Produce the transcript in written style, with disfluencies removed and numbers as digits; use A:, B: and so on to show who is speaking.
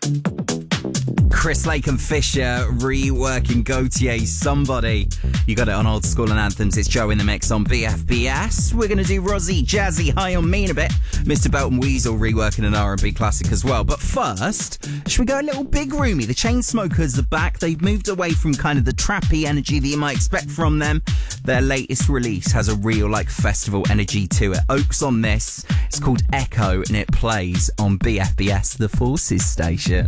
A: Chris Lake and Fisher reworking Gautier's Somebody. You got it on Old School and Anthems. It's Joe in the mix on BFBS. We're going to do Rosie, Jazzy, High on Me in a bit. Mr. Belt and Weasel reworking an R&B classic as well. But first, should we go a little big roomy? The Chainsmokers are back. They've moved away from kind of the trappy energy that you might expect from them. Their latest release has a real festival energy to it. Oaks on this. It's called Echo and it plays on BFBS, the Forces station.